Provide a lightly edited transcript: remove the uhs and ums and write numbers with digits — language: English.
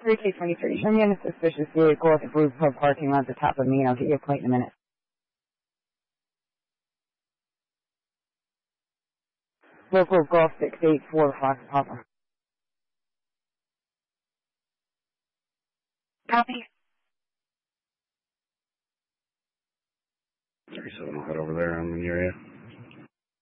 3K23, show me in a suspicious vehicle at the Blue Pub parking lot at the top of me, and I'll get you a plate in a minute. Local Golf 684 Fox Papa. Copy. 37 will head over there. I'm in the area.